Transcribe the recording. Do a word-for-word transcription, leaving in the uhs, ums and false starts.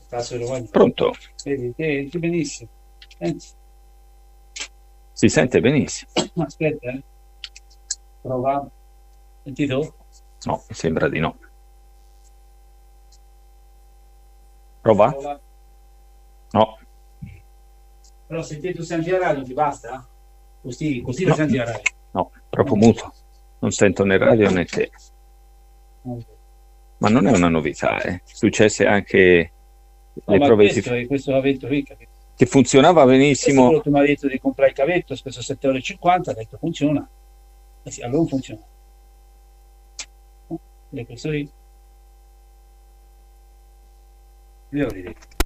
Cazzo di Romagna. Pronto? Vedi, che, che benissimo. Senti, Si sente benissimo. aspetta, eh. Prova. Sentito? No, mi sembra di no. Prova? Prova. No, Però se tu senti la radio ti basta? Così, così la no, senti la radio. no, proprio muto. Non sento né radio né te. Ma non è una novità, eh. Successe anche No, le ma prove questo, si- è- questo l'ha detto qui, capito? che funzionava Questo è benissimo. quello che mi ha detto di comprare il cavetto, ho speso sette euro e cinquanta, ha detto funziona. Eh sì, allora non funziona. E questo lì, io lo direi.